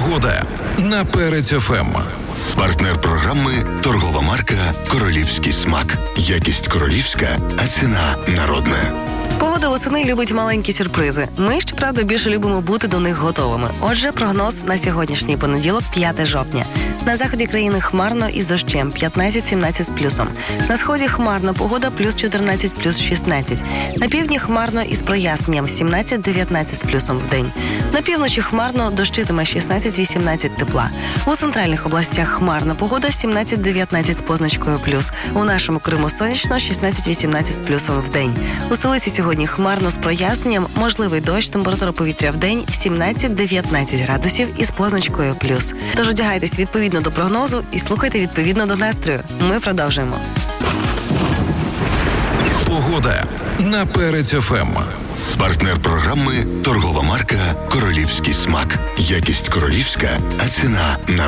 Погода на Перець ФМ. Партнер програми – торгова марка «Королівський смак». Якість королівська, а ціна народна. Погода восени любить маленькі сюрпризи. Ми, щоправда, більше любимо бути до них готовими. Отже, прогноз на сьогоднішній понеділок, 5 жовтня. На заході країни хмарно і з дощем, 15-17 з плюсом. На сході хмарно, погода плюс 14, плюс 16. На півдні хмарно і з проясненням, 17-19 з плюсом в день. На півночі хмарно, дощитиме 16-18 тепла. У центральних областях хмарна погода, 17-19 з позначкою плюс. У нашому Криму сонячно, 16-18 з плюсом в день. У столиці сьогодні хмарно з проясненням, можливий дощ, температура повітря в день 17-19 градусів із позначкою плюс. Тож одягайтесь відповідно до прогнозу і слухайте відповідно до настрою. Ми продовжуємо. Погода на Перець ФМ. Партнер програми – торгова марка «Королівський смак». Якість королівська, а ціна народна.